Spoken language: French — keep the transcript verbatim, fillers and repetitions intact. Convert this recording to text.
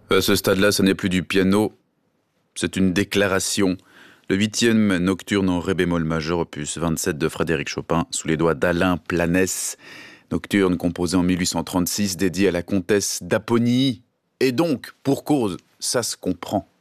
À ce stade-là, ce n'est plus du piano, c'est une déclaration. Le huitième nocturne en ré bémol majeur, opus vingt-sept de Frédéric Chopin, sous les doigts d'Alain Planès. Nocturne composé en mille huit cent trente-six, dédié à la comtesse d'Apponyi. Et donc, pour cause, ça se comprend.